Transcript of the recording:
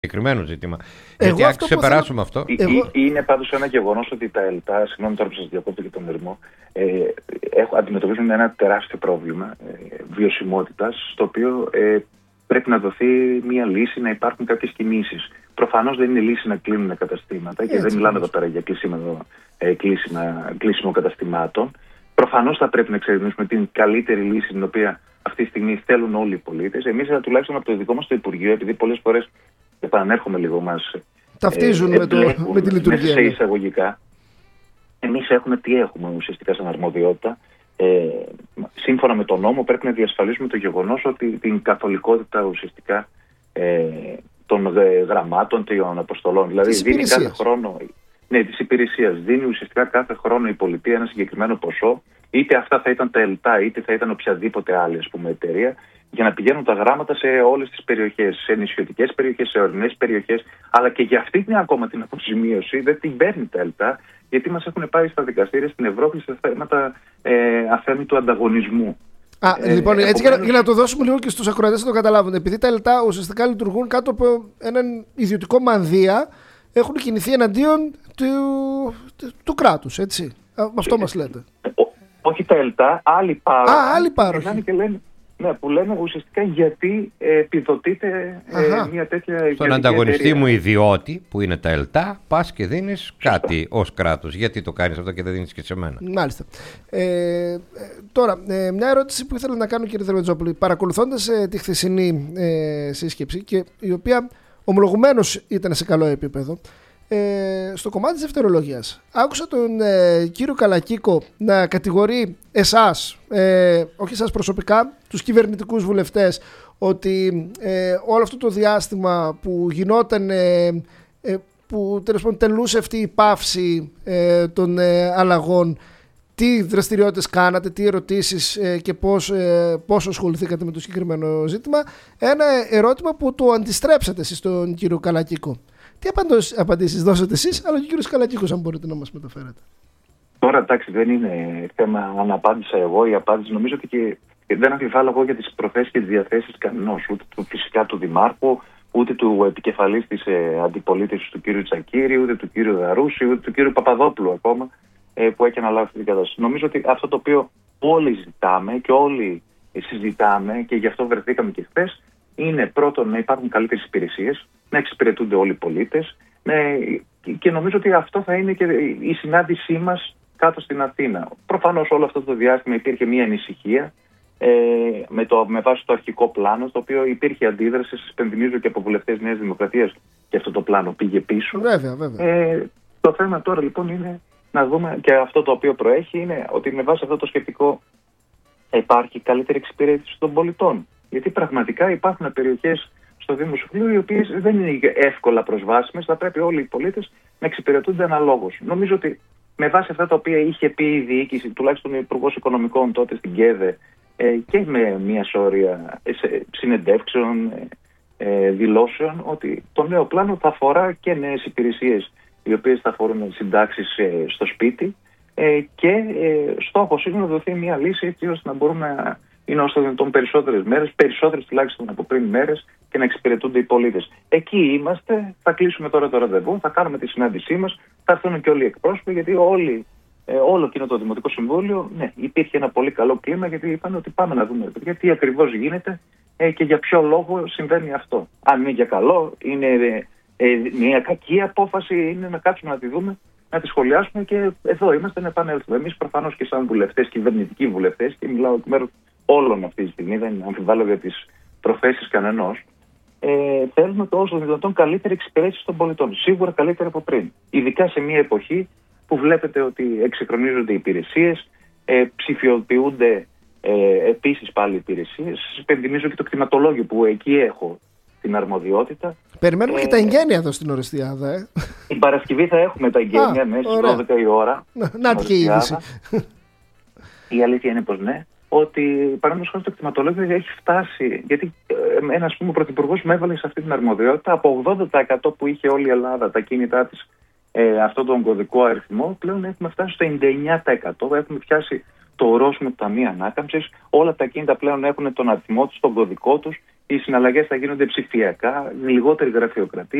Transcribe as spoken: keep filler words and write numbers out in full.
συγκεκριμένο ζήτημα. Εγώ Γιατί αν αυτό ξεπεράσουμε θέλω... αυτό. Εγώ... Είναι πάντως ένα γεγονός ότι τα ΕΛΤΑ, συγγνώμη τώρα που σας διακόπτω και τον Ερμό, ε, έχουν, αντιμετωπίζουν ένα τεράστιο πρόβλημα ε, βιωσιμότητας, στο οποίο ε, πρέπει να δοθεί μια λύση, να υπάρχουν κάποιες κινήσεις. Προφανώς δεν είναι λύση να κλείνουν καταστήματα και έτσι, δεν μιλάμε εδώ πέρα για κλείσιμο, ε, κλείσιμα, κλείσιμο καταστημάτων. Προφανώς θα πρέπει να εξερευνήσουμε την καλύτερη λύση, την οποία αυτή τη στιγμή θέλουν όλοι οι πολίτες. Εμείς, τουλάχιστον από το δικό μας το Υπουργείο, επειδή πολλές φορές επανέρχομαι λίγο, μας ταυτίζουν ε, με, το, με τη λειτουργία. Σε εισαγωγικά, εμείς έχουμε τι έχουμε ουσιαστικά σαν αρμοδιότητα. Ε, σύμφωνα με τον νόμο, πρέπει να διασφαλίσουμε το γεγονός ότι την καθολικότητα ουσιαστικά ε, των γραμμάτων, των αποστολών. Δηλαδή, δίνει κάθε χρόνο. Ναι, της υπηρεσίας. Δίνει ουσιαστικά κάθε χρόνο η πολιτεία ένα συγκεκριμένο ποσό, είτε αυτά θα ήταν τα ΕΛΤΑ, είτε θα ήταν οποιαδήποτε άλλη, ας πούμε, εταιρεία, για να πηγαίνουν τα γράμματα σε όλες τις περιοχές, σε νησιωτικές περιοχές, σε ορεινές περιοχές, αλλά και για αυτή την ακόμα την αποζημίωση δεν την παίρνει τα ΕΛΤΑ, γιατί μας έχουν πάει στα δικαστήρια στην Ευρώπη σε θέματα ε, αθέμητου ανταγωνισμού. Α, ε, λοιπόν, ε, έτσι επομένως... για να το δώσουμε λίγο και στους ακροατές να το καταλάβουν. Επειδή τα ΕΛΤΑ ουσιαστικά λειτουργούν κάτω από έναν ιδιωτικό μανδύα, έχουν κινηθεί εναντίον του, του, του κράτους, έτσι. Αυτό μας λέτε. Ό, όχι τα ΕΛΤΑ, άλλοι πάροχοι. Α, άλλοι πάροχοι. Και λένε, ναι, που λένε ουσιαστικά γιατί ε, επιδοτείται ε, μια τέτοια. Στον ανταγωνιστή εταιρεία. Μου ιδιώτη, που είναι τα ΕΛΤΑ, πας και δίνεις κάτι ως κράτος. Γιατί το κάνεις αυτό και δεν δίνεις και σε μένα. Μάλιστα. Ε, ε, τώρα, ε, μια ερώτηση που ήθελα να κάνω, κύριε Δερμετζόπουλη. Παρακολουθώντας ε, τη χθεσινή ε, σύσκεψη, και η οποία ομολογουμένως ήταν σε καλό επίπεδο, ε, στο κομμάτι της δευτερολογίας άκουσα τον ε, κύριο Καλακίκο να κατηγορεί εσάς, ε, όχι εσάς προσωπικά, τους κυβερνητικούς βουλευτές, ότι ε, όλο αυτό το διάστημα που γινόταν, ε, ε, που τέλος πάντων τελούσε αυτή η παύση ε, των ε, αλλαγών, τι δραστηριότητες κάνατε, τι ερωτήσεις ε, και πώς, ε, πώς ασχοληθήκατε με το συγκεκριμένο ζήτημα. Ένα ερώτημα που το αντιστρέψατε εσείς τον κύριο Καλακίκο. Τι απαντήσεις δώσατε εσείς, αλλά και ο κύριος Καλακίκος, αν μπορείτε να μας μεταφέρετε. Τώρα, εντάξει, δεν είναι θέμα αν απάντησα εγώ ή απάντηση. Νομίζω ότι και δεν αμφιβάλλω εγώ για τις προθέσεις και τις διαθέσεις κανενός, ούτε του, φυσικά του Δημάρχου, ούτε του επικεφαλής της ε, αντιπολίτευσης του κύριου Τσακίρη, ούτε του κύριου Δαρούση, ούτε του κύριου Παπαδόπουλου ακόμα, ε, που έχει αναλάβει αυτή την κατάσταση. Νομίζω ότι αυτό το οποίο όλοι ζητάμε και όλοι συζητάμε, και γι' αυτό βρεθήκαμε και χθες, είναι πρώτον να υπάρχουν καλύτερες υπηρεσίες, να εξυπηρετούνται όλοι οι πολίτες, ναι, και νομίζω ότι αυτό θα είναι και η συνάντησή μας κάτω στην Αθήνα. Προφανώς όλο αυτό το διάστημα υπήρχε μια ανησυχία ε, με, το, με βάση το αρχικό πλάνο, στο οποίο υπήρχε αντίδραση, σας πενθυμίζω, και από βουλευτές Νέας Δημοκρατίας, και αυτό το πλάνο πήγε πίσω. Βέβαια, βέβαια. Ε, το θέμα τώρα λοιπόν είναι να δούμε, και αυτό το οποίο προέχει είναι ότι με βάση αυτό το σκεπτικό υπάρχει καλύτερη εξυπηρέτηση των πολιτών. Γιατί πραγματικά υπάρχουν περιοχές στο Δήμο Σουφλίου οι οποίες δεν είναι εύκολα προσβάσιμες, θα πρέπει όλοι οι πολίτες να εξυπηρετούνται αναλόγως. Νομίζω ότι με βάση αυτά τα οποία είχε πει η διοίκηση, τουλάχιστον ο Υπουργός Οικονομικών τότε στην ΚΕΔΕ, ε, και με μια σώρια συνεντεύξεων, ε, δηλώσεων, ότι το νέο πλάνο θα αφορά και νέες υπηρεσίες, οι οποίες θα αφορούν συντάξεις ε, στο σπίτι, ε, και ε, στόχος είναι να δοθεί μια λύση έτσι ώστε να μπορούμε να είναι όσο δυνατόν περισσότερες μέρες, περισσότερες τουλάχιστον από πριν μέρες, και να εξυπηρετούνται οι πολίτες. Εκεί είμαστε, θα κλείσουμε τώρα το ραντεβού, θα κάνουμε τη συνάντησή μας, θα έρθουν και όλοι οι εκπρόσωποι, γιατί όλοι, ε, όλο εκείνο το Δημοτικό Συμβούλιο, ναι, υπήρχε ένα πολύ καλό κλίμα, γιατί είπαν ότι πάμε να δούμε τι ακριβώς γίνεται ε, και για ποιο λόγο συμβαίνει αυτό. Αν είναι για καλό, είναι ε, ε, μια κακή απόφαση, είναι να κάτσουμε να τη δούμε, να τη σχολιάσουμε, και εδώ είμαστε να επανέλθουμε. Εμείς προφανώς και σαν βουλευτές, κυβερνητικοί βουλευτές, και μιλάω εκ μέρους όλων αυτή τη στιγμή, δεν αμφιβάλλω για τις προθέσεις κανενός, ε, θέλουμε το όσο δυνατόν καλύτερη εξυπηρέτηση των πολιτών. Σίγουρα καλύτερη από πριν. Ειδικά σε μια εποχή που βλέπετε ότι εξυγχρονίζονται οι υπηρεσίες, ε, ψηφιοποιούνται ε, επίσης πάλι οι υπηρεσίες. Σας υπενθυμίζω και το κτηματολόγιο που εκεί έχω την αρμοδιότητα. Περιμένουμε ε, και τα εγγένεια εδώ στην Ορεστιάδα. Ε. Την Παρασκευή θα έχουμε τα εγγένεια μέσα στις δώδεκα η ώρα. Να, να και η είδηση. Η αλήθεια είναι πως ναι. Ότι παραδείγματος χάρη το κτηματολόγιο έχει φτάσει. Γιατί ένα, ας πούμε, ο Πρωθυπουργός με έβαλε σε αυτή την αρμοδιότητα από ογδόντα τοις εκατό που είχε όλη η Ελλάδα τα κίνητά της, ε, αυτόν τον κωδικό αριθμό, πλέον έχουμε φτάσει στο ενενήντα εννέα τοις εκατό. Έχουμε πιάσει το ορόσημο του Ταμείου Ανάκαμψης. Όλα τα κίνητα πλέον έχουν τον αριθμό τους, τον κωδικό τους, οι συναλλαγές θα γίνονται ψηφιακά, με λιγότερη γραφειοκρατία.